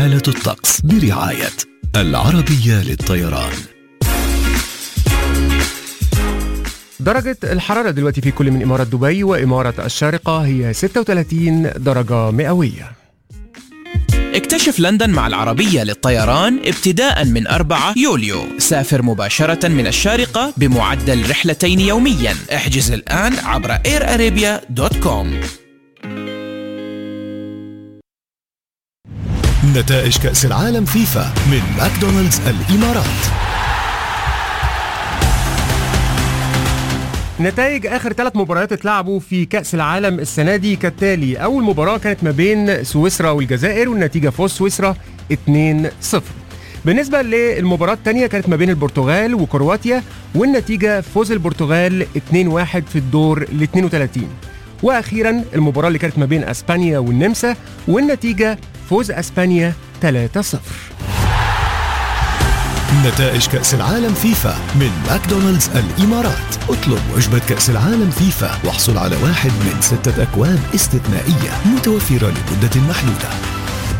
حالة الطقس برعاية العربية للطيران. درجة الحرارة دلوقتي في كل من إمارة دبي وإمارة الشارقة هي 36 درجة مئوية. اكتشف لندن مع العربية للطيران ابتداء من 4 يوليو. سافر مباشرة من الشارقة بمعدل رحلتين يوميا. احجز الآن عبر airarabia.com. نتائج كأس العالم فيفا من ماكدونالدز الإمارات. نتائج آخر 3 مباريات اتلعبوا في كأس العالم السنة دي كالتالي. أول مباراة كانت ما بين سويسرا والجزائر والنتيجة فوز سويسرا 2-0. بالنسبة للمباراة الثانية كانت ما بين البرتغال وكرواتيا والنتيجة فوز البرتغال 2-1 في الدور ال 32. وأخيرا المباراة اللي كانت ما بين أسبانيا والنمسا والنتيجة فوز أسبانيا 3-0. نتائج كأس العالم فيفا من ماكدونالدز الإمارات. اطلب وجبة كأس العالم فيفا واحصل على 1 من 6 أكواب استثنائية متوفرة لمدة محدودة.